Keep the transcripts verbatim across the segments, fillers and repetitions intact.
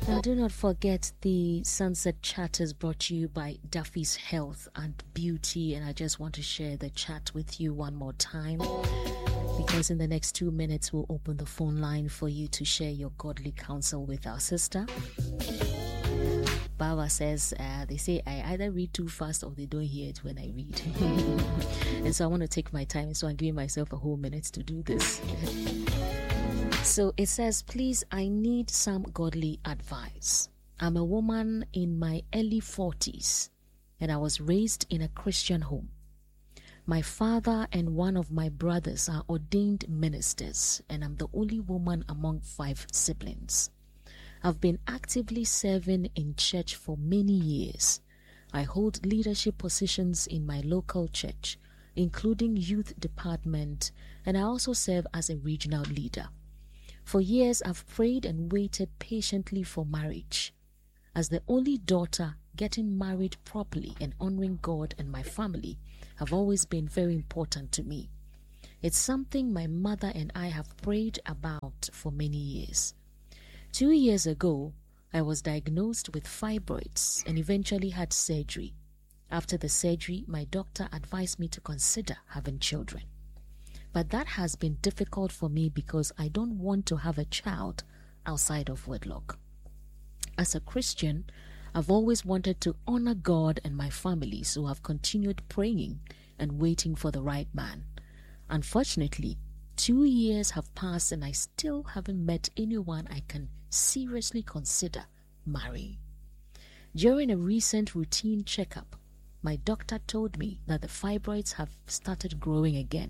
Now, do not forget the Sunset Chat is brought to you by Duffy's Health and Beauty, and I just want to share the chat with you one more time, because in the next two minutes we'll open the phone line for you to share your godly counsel with our sister. Baba says, uh, they say I either read too fast or they don't hear it when I read. And so I want to take my time, so I'm giving myself a whole minute to do this. So it says, please, I need some godly advice. I'm a woman in my early forties and I was raised in a Christian home. My father and one of my brothers are ordained ministers and I'm the only woman among five siblings. I've been actively serving in church for many years. I hold leadership positions in my local church, including youth department, and I also serve as a regional leader. For years, I've prayed and waited patiently for marriage. As the only daughter, getting married properly and honoring God and my family have always been very important to me. It's something my mother and I have prayed about for many years. Two years ago, I was diagnosed with fibroids and eventually had surgery. After the surgery, my doctor advised me to consider having children. But that has been difficult for me because I don't want to have a child outside of wedlock. As a Christian, I've always wanted to honor God and my family, so I've continued praying and waiting for the right man. Unfortunately, two years have passed and I still haven't met anyone I can seriously consider marrying. During a recent routine checkup, my doctor told me that the fibroids have started growing again.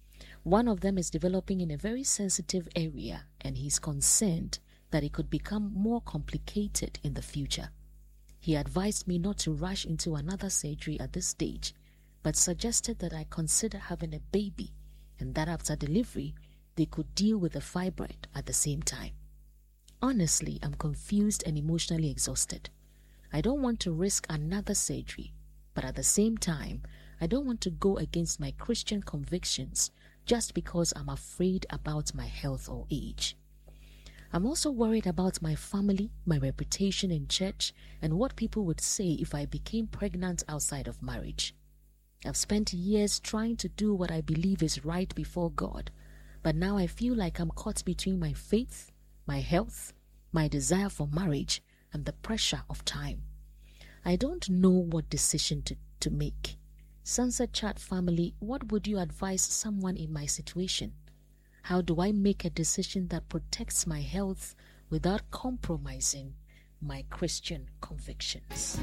One of them is developing in a very sensitive area and he's concerned that it could become more complicated in the future. He advised me not to rush into another surgery at this stage, but suggested that I consider having a baby and that after delivery, they could deal with the fibroid at the same time. Honestly, I'm confused and emotionally exhausted. I don't want to risk another surgery, but at the same time, I don't want to go against my Christian convictions just because I'm afraid about my health or age. I'm also worried about my family, my reputation in church, and what people would say if I became pregnant outside of marriage. I've spent years trying to do what I believe is right before God, but now I feel like I'm caught between my faith, my health, my desire for marriage, and the pressure of time. I don't know what decision to, to make. Sunset Chat family, what would you advise someone in my situation? How do I make a decision that protects my health without compromising my Christian convictions?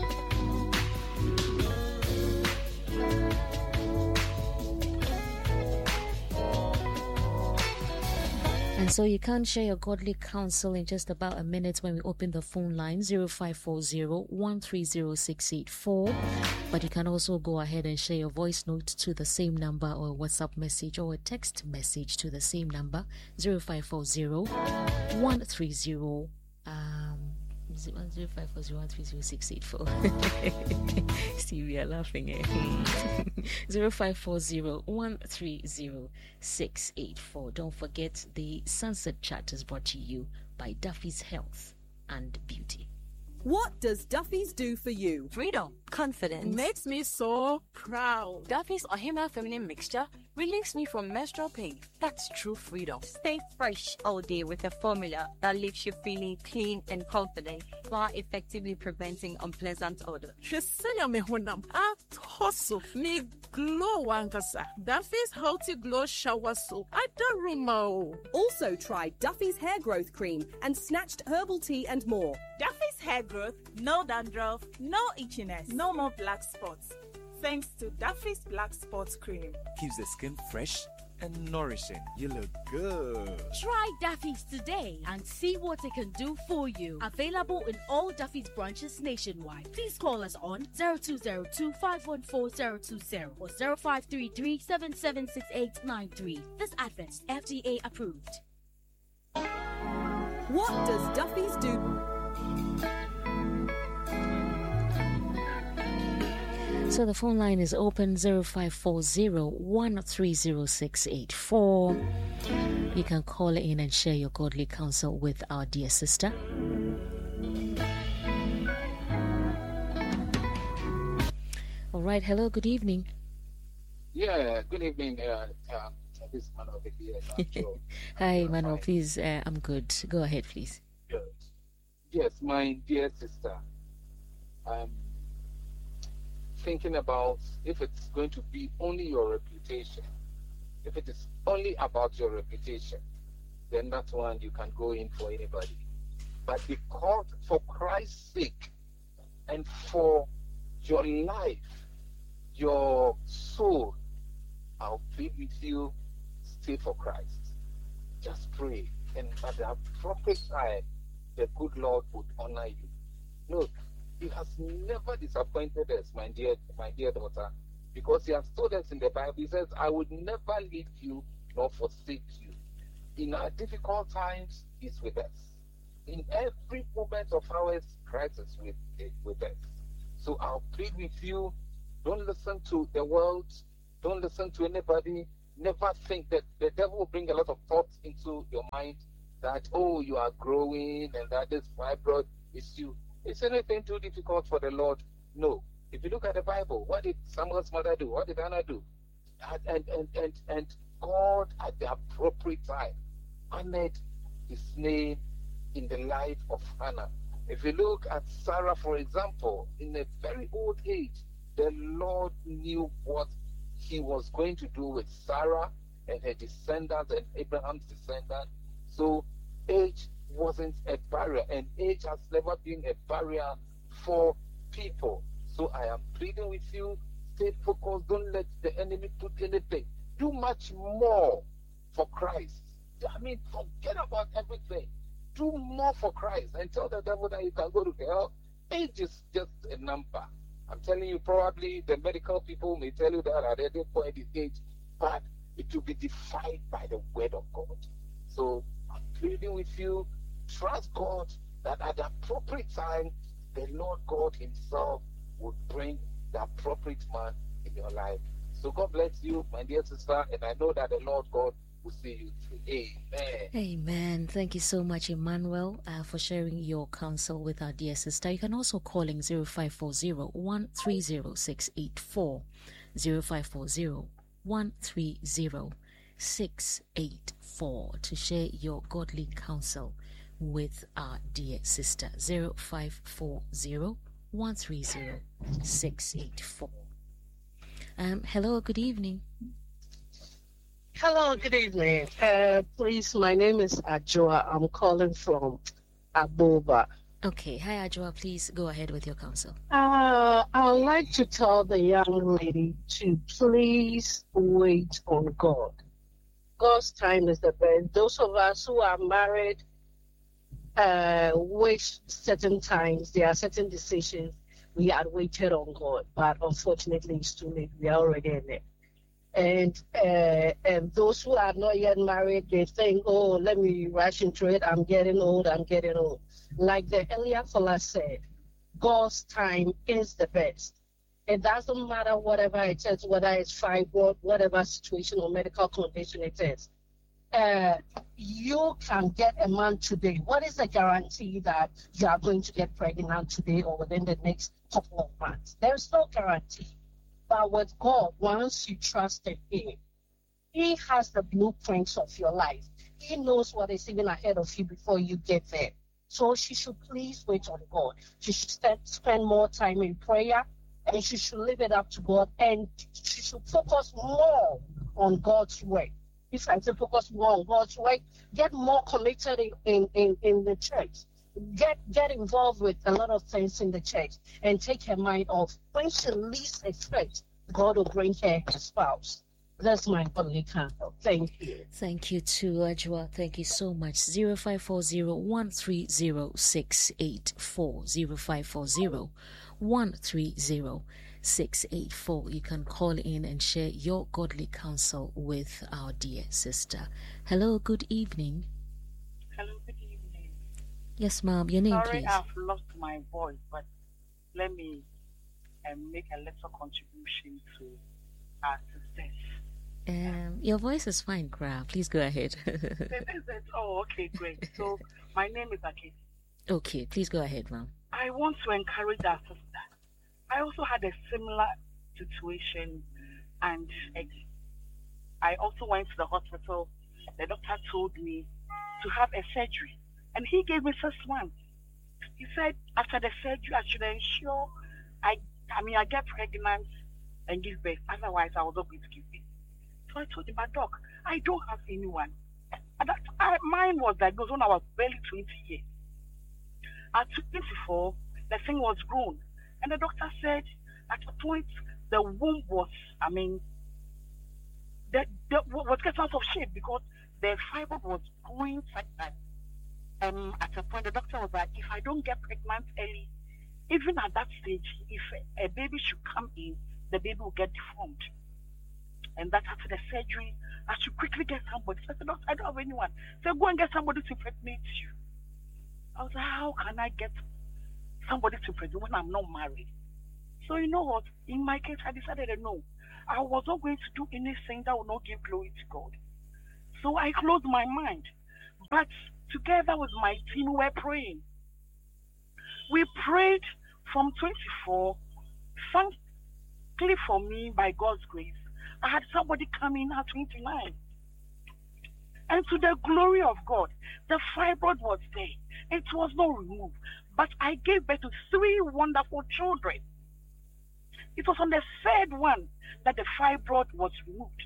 And so you can share your godly counsel in just about a minute when we open the phone line zero five four zero, one three zero six eight four. But you can also go ahead and share your voice note to the same number, or a WhatsApp message or a text message to the same number zero five four zero, one three zero um zero five four zero one three zero six eight four. See, we are laughing eh? zero five four zero one three zero six eight four. Don't forget, the Sunset Chat is brought to you by Duffy's Health and Beauty. What does Duffy's do for you? Freedom, confidence. Makes me so proud. Duffy's Ohima Feminine Mixture relieves me from menstrual pain. That's true freedom. Stay fresh all day with a formula that leaves you feeling clean and confident while effectively preventing unpleasant odor. Shesenya me honam at hustle me glow wankasa. Duffy's Healthy Glow Shower Soap. I don't remember. Also try Duffy's Hair Growth Cream and Snatched Herbal Tea and more. Duffy's Hair Growth, no dandruff, no itchiness, no more black spots. Thanks to Duffy's Black Spots Cream. Keeps the skin fresh and nourishing. You look good. Try Duffy's today and see what it can do for you. Available in all Duffy's branches nationwide. Please call us on zero two zero two, five one four, zero two zero or zero five three three, seven seven six eight nine three. This advert is F D A approved. What does Duffy's do? So the phone line is open zero five four zero, one three zero six eight four. You can call in and share your godly counsel with our dear sister. right. Hello, good evening. Yeah, good evening. Uh, uh, this is Manuel here. I'm sure. Hi, I'm Manuel. fine. Please, uh, I'm good. Go ahead, please. Good. Yes, my dear sister. I'm thinking about if it's going to be only your reputation. If it is only about your reputation, then that one you can go in for anybody. But because for Christ's sake and for your life, your soul, I'll plead with you, stay for Christ. Just pray. And at the appropriate time, the good Lord would honor you. Look, He has never disappointed us, my dear, my dear daughter, because He has told us in the Bible, He says, I would never leave you nor forsake you. In our difficult times, He's with us. In every moment of ours, Christ is with, with us. So I'll plead with you, don't listen to the world, don't listen to anybody. Never think that the devil will bring a lot of thoughts into your mind that, oh, you are growing and that this fibroid is you. Is anything too difficult for the Lord? No. If you look at the Bible, what did Samuel's mother do? What did Hannah do? And, and, and, and, and God, at the appropriate time, honored His name in the life of Hannah. If you look at Sarah, for example, in a very old age, the Lord knew what He was going to do with Sarah and her descendants and Abraham's descendants. So age wasn't a barrier, and age has never been a barrier for people. So I am pleading with you, stay focused, don't let the enemy put anything. Do much more for Christ. I mean, forget about everything. Do more for Christ and tell the devil that you can go to hell. Age is just a number. I'm telling you, probably the medical people may tell you that at any point in age, but it will be defined by the word of God. So I'm pleading with you, trust God that at the appropriate time, the Lord God Himself would bring the appropriate man in your life. So God bless you, my dear sister, and I know that the Lord God will see you through. Amen. Amen. Thank you so much, Emmanuel, uh, for sharing your counsel with our dear sister. You can also call in zero five four zero, one three zero, six eight four, zero five four zero, one three zero, six eight four to share your godly counsel with our dear sister. zero five four zero, one three zero, six eight four. Um, hello, good evening. Hello, good evening. Uh, please, my name is Ajoa. I'm calling from Aboba. Okay, hi Ajoa, please go ahead with your counsel. Uh, I would like to tell the young lady to please wait on God. God's time is the best. Those of us who are married, uh, wait certain times. There are certain decisions we had waited on God, but unfortunately it's too late. We are already in it. And, uh, and those who are not yet married, they think, oh, let me rush into it. I'm getting old. I'm getting old. Like the earlier fella said, God's time is the best. It doesn't matter whatever it is, whether it's fibroid, whatever situation or medical condition it is. Uh, you can get a man today. What is the guarantee that you are going to get pregnant today or within the next couple of months? There's no guarantee. But with God, once you trust in Him, He has the blueprints of your life. He knows what is even ahead of you before you get there. So she should please wait on God. She should spend more time in prayer, and she should leave it up to God, and she should focus more on God's work. If I say focus more on God's work, get more committed in, in, in, in the church. Get get involved with a lot of things in the church and take her mind off. When she least expects, God will bring her a spouse. That's my only counsel. Thank you. Thank you too, Ajwa. Thank you so much. zero five four zero, one three zero, six eight four. zero five four zero, one three zero, six eight four. You can call in and share your godly counsel with our dear sister. Hello, good evening. Hello, good evening. Yes, ma'am. Your name, Sorry, please. I've lost my voice, but let me um, make a little contribution to our success. Um, your voice is fine, Kra. Please go ahead. Oh, okay, great. So, my name is Aketi. Okay, please go ahead, ma'am. I want to encourage our sister. I also had a similar situation, and I, I also went to the hospital. The doctor told me to have a surgery, and he gave me first one. He said after the surgery, I should ensure I, I mean, I get pregnant and give birth. Otherwise, I was not going to give birth. So I told him, but doc, I don't have anyone. And that, I, mine was diagnosed when I was barely twenty years. At twenty-four, the thing was grown. And the doctor said at a point, the womb was, I mean, the, the, was getting out of shape because the fibroid was growing like that. Um, at a point, the doctor was like, if I don't get pregnant early, even at that stage, if a, a baby should come in, the baby will get deformed. And that after the surgery, I should quickly get somebody. So I said, doctor, I don't have anyone. So go and get somebody to impregnate you. I was like, how can I get somebody to impregnate when I'm not married? So you know what? In my case, I decided that no, I was not going to do anything that would not give glory to God. So I closed my mind. But together with my team, we were praying. We prayed from twenty-four. Thankfully for me, by God's grace, I had somebody come in at twenty-nine. And to the glory of God, the fibroid was there. It was not removed. But I gave birth to three wonderful children. It was on the third one that the fibroid was removed.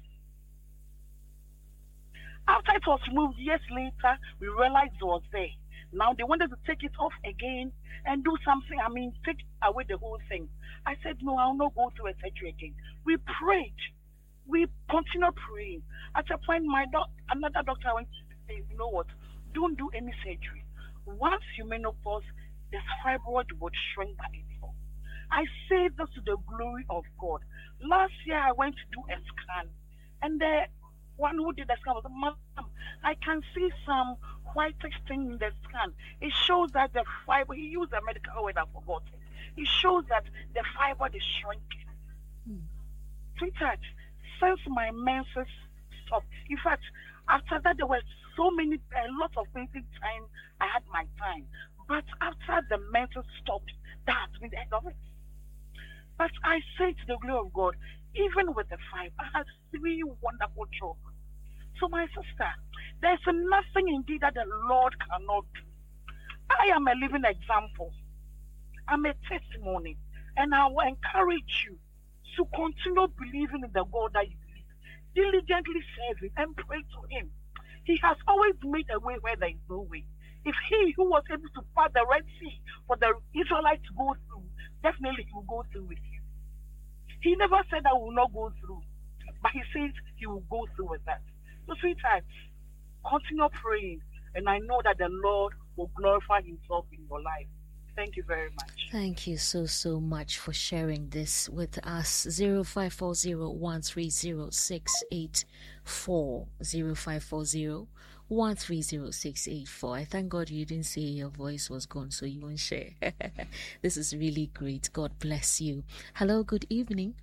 After it was removed, years later, we realized it was there. Now they wanted to take it off again and do something, I mean, take away the whole thing. I said, no, I'll not go through a surgery again. We prayed. We continued praying. At a point, my doc, another doctor went to say, you know what, don't do any surgery. Once you menopause, the fibroid would shrink by itself. I say this to the glory of God. Last year, I went to do a scan, and the one who did the scan was, Mom, I can see some whitish thing in the scan. It shows that the fibroid, he used a medical word, I forgot it. It shows that the fibroid is shrinking. Hmm. Sweetheart, since my menses stopped, in fact, after that, there were so many, a lot of waiting time. I had my time. But after the menses stopped, that has been the end of it. But I say to the glory of God, even with the five, I had three wonderful children. So my sister, there's nothing indeed that the Lord cannot do. I am a living example. I'm a testimony. And I will encourage you to continue believing in the God that you believe. Diligently serve Him and pray to Him. He has always made a way where there is no way. If He who was able to part the Red Sea for the Israelites to go through, definitely He will go through with you. He never said I will not go through, but He says He will go through with that. So sweetheart, continue praying, and I know that the Lord will glorify Himself in your life. Thank you very much. Thank you so, so much for sharing this with us. zero five four zero one three zero six eight four. zero five four zero one three zero six eight four. I thank God you didn't say your voice was gone, so you won't share. This is really great. God bless you. Hello, good evening.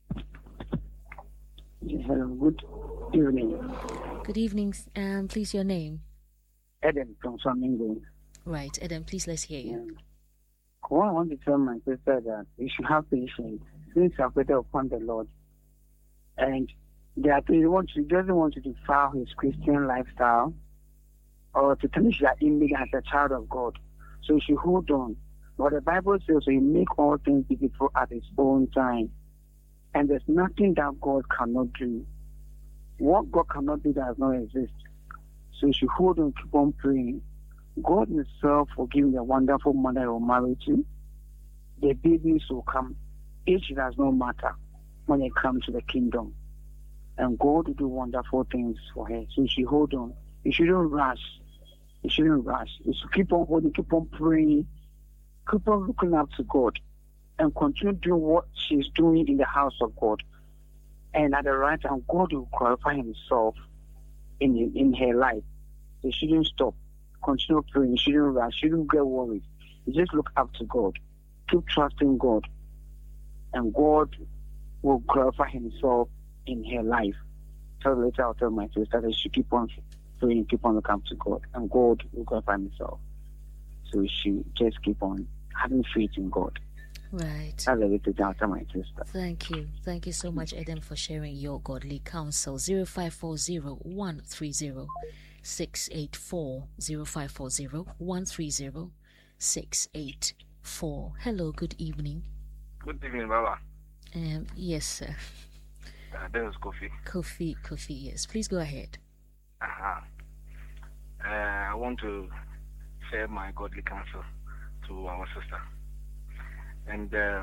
Hello, good evening. Good evening. Um, please, your name? Eden from Flamingo. Right, Eden, please, let's hear you. Yeah. Well, I want to tell my sister that you should have patience since you have waited upon the Lord. And that he wants to, doesn't want to defile his Christian lifestyle or to tarnish that image as a child of God. So you should hold on. What the Bible says, so He make all things beautiful at His own time. And there's nothing that God cannot do. What God cannot do does not exist. So you should hold on, keep on praying. God Himself will give the wonderful mother you will marry to. The babies will come. Age does not matter when they come to the kingdom. And God will do wonderful things for her. So you should hold on. You shouldn't rush. You shouldn't rush. You should keep on holding, keep on praying, keep on looking up to God, and continue doing what she's doing in the house of God. And at the right time, God will glorify Himself in, in her life. So you shouldn't stop. Continue praying. You shouldn't rush. You shouldn't get worried. You just look up to God. Keep trusting God. And God will glorify Himself in her life. So later I'll tell my sister that she keep on praying, keep on looking up to God. And God will glorify Himself. So she just keep on having faith in God. Right. That's a little to answer my sister. Thank you. Thank you so much, Eden, for sharing your godly counsel. zero five four zero one three zero six eight four zero five four zero one three zero six eight four. Hello, good evening. Good evening, Baba. Um, yes, sir. Uh, this is Kofi. Kofi, Kofi, yes. Please go ahead. Uh-huh. Uh, I want to share my godly counsel to our sister. And uh,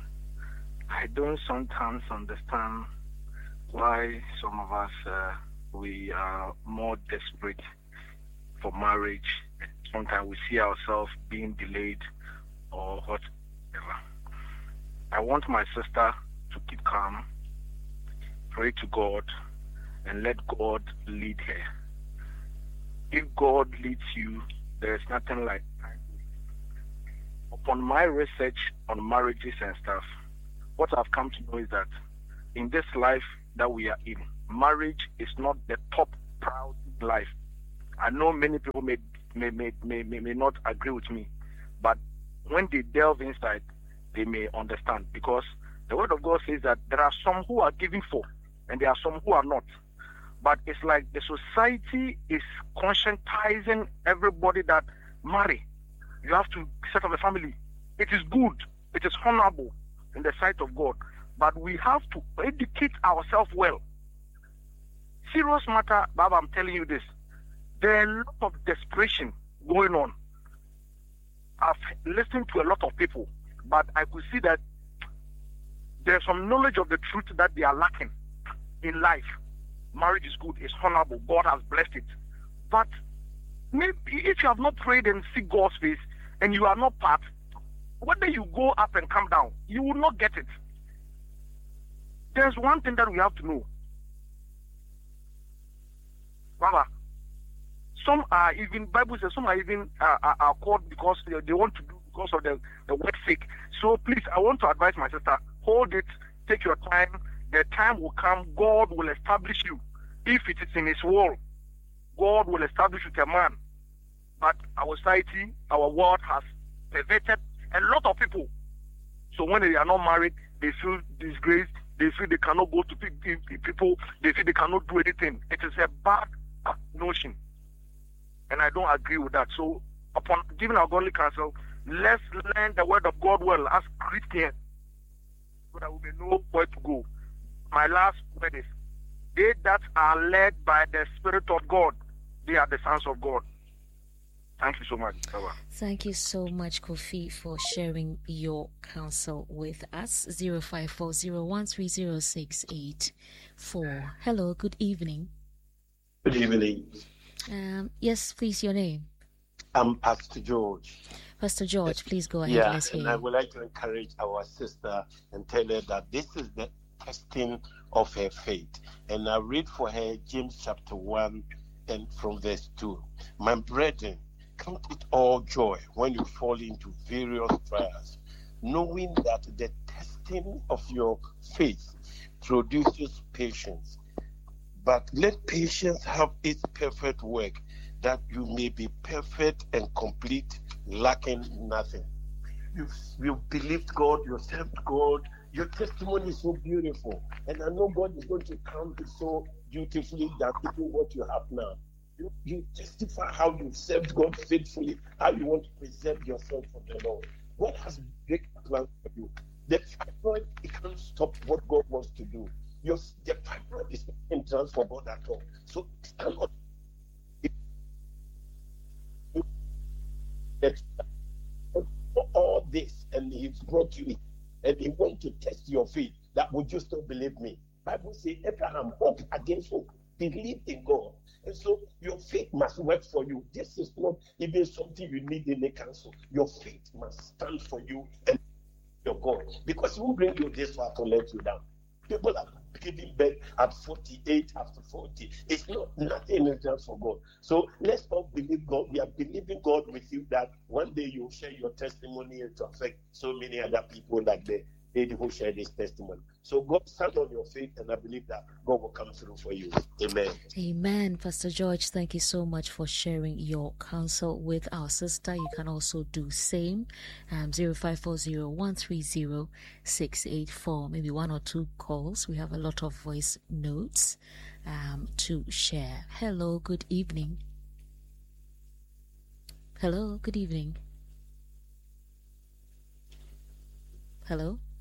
I don't sometimes understand why some of us, uh, we are more desperate for marriage. Sometimes we see ourselves being delayed or whatever. I want my sister to keep calm, pray to God, and let God lead her. If God leads you, there is nothing like time. Upon my research on marriages and stuff, what I've come to know is that in this life that we are in, marriage is not the top proud life. I know many people may may, may, may, may may not agree with me, but when they delve inside, they may understand, because the word of God says that there are some who are giving for and there are some who are not. But it's like the society is conscientizing everybody that marry. You have to set up a family. It is good. It is honorable in the sight of God. But we have to educate ourselves well. Serious matter, Baba, I'm telling you this. There are a lot of desperation going on. I've listened to a lot of people, but I could see that there's some knowledge of the truth that they are lacking in life. Marriage is good, it's honorable, God has blessed it. But maybe if you have not prayed and seek God's face and you are not part, whether you go up and come down, you will not get it. There's one thing that we have to know. Baba, some are even, Bible says some are even uh, are, are called because they, they want to do because of the, the word sake. So please, I want to advise my sister, hold it, take your time. The time will come, God will establish you. If it is in His will, God will establish with a man. But our society, our world has perverted a lot of people. So when they are not married, they feel disgraced, they feel they cannot go to people, they feel they cannot do anything. It is a bad notion. And I don't agree with that. So upon giving our godly counsel, let's learn the word of God well as Christians, so that we may know where to go. My last word is, they that are led by the Spirit of God, they are the sons of God. Thank you so much. Bye-bye. Thank you so much, Kofi, for sharing your counsel with us. zero five four zero one three zero six eight four. Hello, good evening. Good evening. Um, yes, please, your name. I'm Pastor George. Pastor George, please go ahead. Yeah, Let's hear and I would like to encourage our sister and tell her that this is the testing of her faith. And I read for her James chapter one and from verse two. My brethren, count it all joy when you fall into various trials, knowing that the testing of your faith produces patience. But let patience have its perfect work, that you may be perfect and complete, lacking nothing. You've, you've believed God, you served God, your testimony is so beautiful. And I know God is going to count it so beautifully that even what you have now. You, you testify how you served God faithfully, how you want to preserve yourself for the Lord. God has great plans for you. The fibroid, it can't stop what God wants to do. Your, the fibroid is not hindrance for God at all. So it cannot. It, all this, and He's brought you in, and He wants to test your faith. That would you still believe me? Bible says Abraham hoped against hope, believed in God, and so your faith must work for you. This is not even something you need in a council. Your faith must stand for you and your God, because He won't bring you this far to let you down. People are giving birth at forty-eight, after forty. It's not nothing in terms for God. So let's all believe God. We are believing God with you that one day you'll share your testimony to affect so many other people, like the lady who shared this testimony. So God, stand on your feet, and I believe that God will come through for you. Amen. Amen. Pastor George, thank you so much for sharing your counsel with our sister. You can also do same. Um, zero five four zero one three zero six eight four. Maybe one or two calls. We have a lot of voice notes um, to share. Hello, good evening. Hello, good evening. Hello.